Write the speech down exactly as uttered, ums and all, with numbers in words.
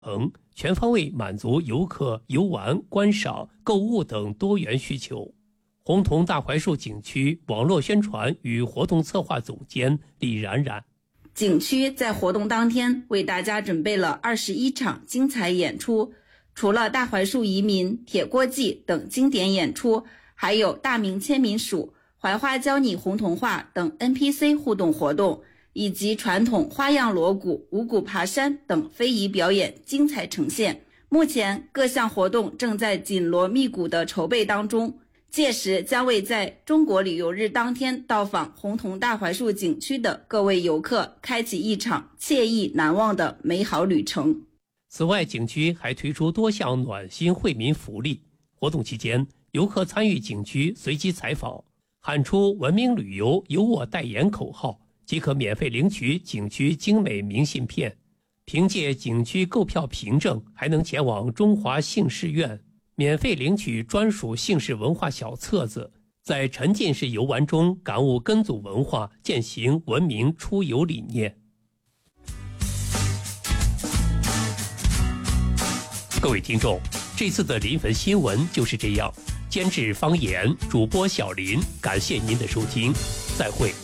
衡，全方位满足游客游玩、观赏、购物等多元需求。洪桐大槐树景区网络宣传与活动策划总监李冉冉， 景区在活动当天为大家准备了二十一场精彩演出，除了大槐树移民、铁锅记等经典演出，还有大明签名署、槐花教你红桐话等 N P C 互动活动，以及传统花样锣鼓、五谷爬山等非遗表演精彩呈现。目前各项活动正在紧锣密鼓的筹备当中，届时将为在中国旅游日当天到访洪桐大槐树景区的各位游客开启一场惬意难忘的美好旅程。 此外，景区还推出多项暖心惠民福利。活动期间，游客参与景区随机采访，喊出文明旅游由我代言口号，即可免费领取景区精美明信片。凭借景区购票凭证，还能前往中华姓氏院免费领取专属姓氏文化小册子，在沉浸式游玩中感悟根祖文化，践行文明出游理念。各位听众，这次的临汾新闻就是这样。监制方言，主播小林，感谢您的收听，再会。